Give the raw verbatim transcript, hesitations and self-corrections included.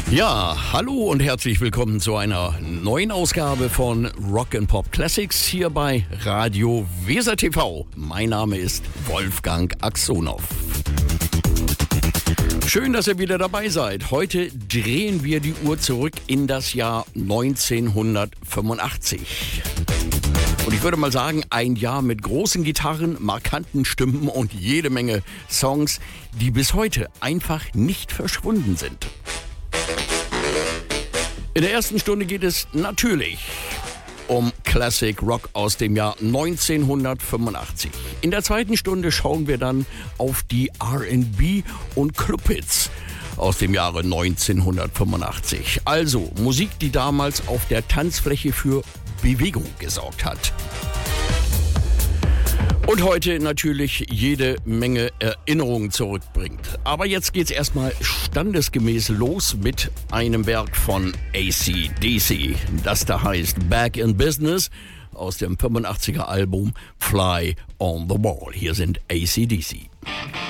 Ja, hallo und herzlich willkommen zu einer neuen Ausgabe von Rock and Pop Classics hier bei Radio Weser T V. Mein Name ist Wolfgang Aksonow. Schön, dass ihr wieder dabei seid. Heute drehen wir die Uhr zurück in das Jahr neunzehnhundertfünfundachtzig. Und ich würde mal sagen, ein Jahr mit großen Gitarren, markanten Stimmen und jede Menge Songs, die bis heute einfach nicht verschwunden sind. In der ersten Stunde geht es natürlich um Classic Rock aus dem Jahr neunzehnhundertfünfundachtzig. In der zweiten Stunde schauen wir dann auf die R and B und Clubhits aus dem Jahre neunzehnhundertfünfundachtzig. Also Musik, die damals auf der Tanzfläche für Bewegung gesorgt hat. Und heute natürlich jede Menge Erinnerungen zurückbringt. Aber jetzt geht's erstmal standesgemäß los mit einem Werk von A C D C. Das da heißt Back in Business aus dem fünfundachtziger Album Fly on the Wall. Hier sind A C D C.